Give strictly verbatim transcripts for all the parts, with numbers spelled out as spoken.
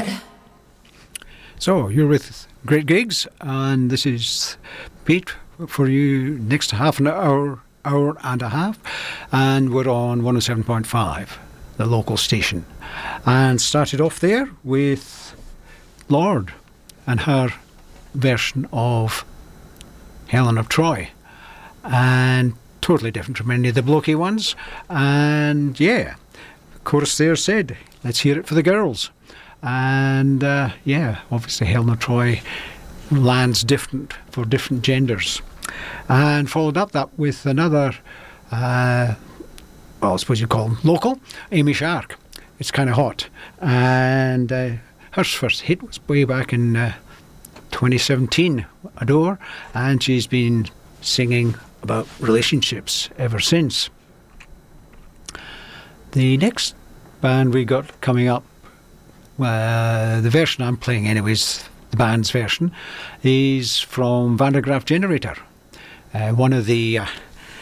God. So, you're with Great Gigs, and this is Pete for you next half an hour, hour and a half, and we're on one oh seven point five, the local station. And started off there with Lorde and her version of Helen of Troy, and totally different from any of the blokey ones. And yeah, chorus there said, let's hear it for the girls. And uh, yeah, obviously Helen of Troy lands different for different genders. And followed up that with another, uh, well, I suppose you call them local, Amy Shark. It's Kind of Hot. And uh, her first hit was way back in uh, twenty seventeen, Adore, and she's been singing about relationships ever since. The next band we got coming up, uh, the version I'm playing anyways, the band's version, is from Van der Graaf Generator, uh, one of the uh,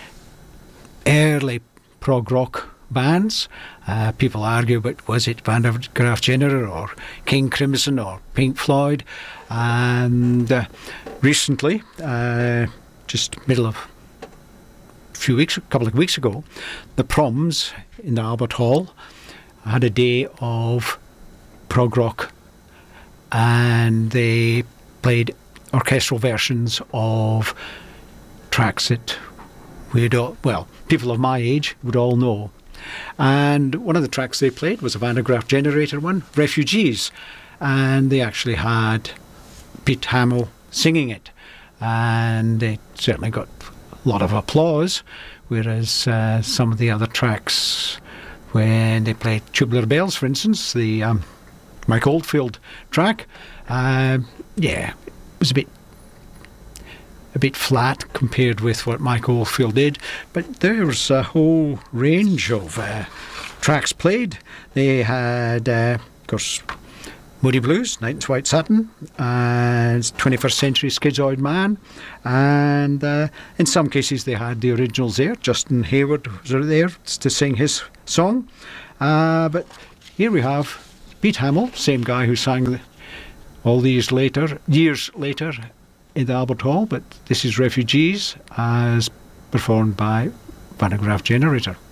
early prog rock bands. Uh, people argue about was it Van der Graaf Generator or King Crimson or Pink Floyd, and uh, recently, uh, just middle of a few weeks, a couple of weeks ago, the Proms in the Albert Hall had a day of prog rock, and they played orchestral versions of tracks that we'd all, well, people of my age would all know. And one of the tracks they played was a Van der Graaf Generator one, Refugees, and they actually had Pete Hamill singing it, and it certainly got a lot of applause, whereas uh, some of the other tracks, when they played Tubular Bells, for instance, the um, Mike Oldfield track, uh, yeah, it was a bit a bit flat compared with what Mike Oldfield did, but there's a whole range of uh, tracks played. They had, uh, of course, Moody Blues, Night in White Satin, and twenty-first Century Schizoid Man, and uh, in some cases they had the originals there. Justin Hayward was there to sing his song, uh, but here we have Pete Hamill, same guy who sang all these later years later in the Albert Hall, but this is Refugees as performed by Van der Graaf Generator.